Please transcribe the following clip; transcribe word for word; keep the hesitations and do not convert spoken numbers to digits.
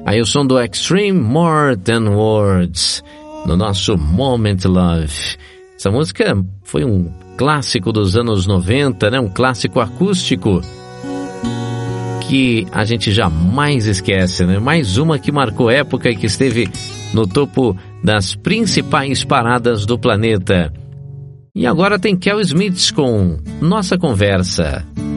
Aí o som do Extreme More Than Words, no nosso Moment Love. Essa música foi um clássico dos anos noventa, né? Um clássico acústico que a gente jamais esquece, né? Mais uma que marcou época e que esteve no topo das principais paradas do planeta. E agora tem Kel Smith com Nossa Conversa.